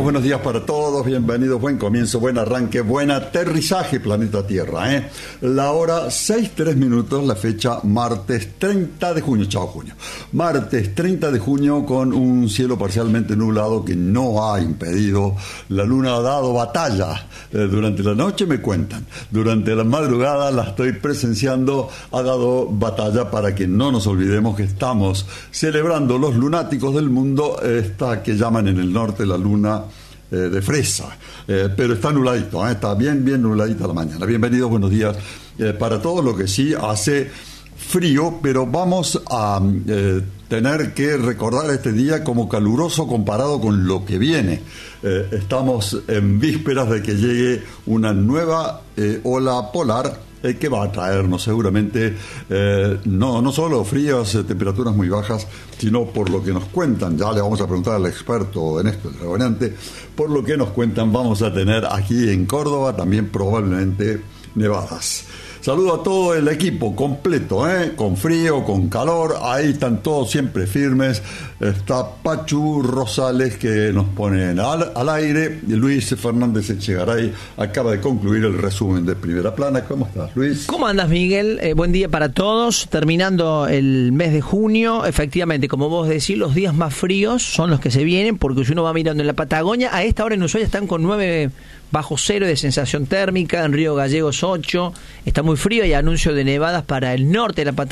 buenos días para todos, bienvenidos, buen comienzo, buen arranque, buen aterrizaje, planeta Tierra, La hora 6:03, la fecha martes 30 de junio, chao junio. Martes 30 de junio con un cielo parcialmente nublado que no ha impedido. La luna ha dado batalla. Durante la noche me cuentan, durante la madrugada la estoy presenciando, ha dado batalla para que no nos olvidemos que estamos celebrando los lunáticos del mundo, esta que llaman en el norte la luna de fresa, pero está nubladito, está bien nubladita la mañana. Bienvenidos, buenos días para todos. Lo que sí hace frío, pero vamos a tener que recordar este día como caluroso comparado con lo que viene. Estamos en vísperas de que llegue una nueva ola polar que va a traernos seguramente no solo frías, temperaturas muy bajas, sino por lo que nos cuentan, ya le vamos a preguntar al experto en esto, el reverente, por lo que nos cuentan vamos a tener aquí en Córdoba también probablemente nevadas. Saludo a todo el equipo completo, con frío, con calor, ahí están todos siempre firmes. Está Pachu Rosales que nos pone al aire. Luis Fernández Echegaray acaba de concluir el resumen de Primera Plana. ¿Cómo estás, Luis? ¿Cómo andas, Miguel? Buen día para todos. Terminando el mes de junio, efectivamente, como vos decís, los días más fríos son los que se vienen, porque si uno va mirando en la Patagonia, a esta hora en Ushuaia están con 9 bajo cero de sensación térmica, en Río Gallegos 8, está muy frío y anuncio de nevadas para el norte de la Patagonia.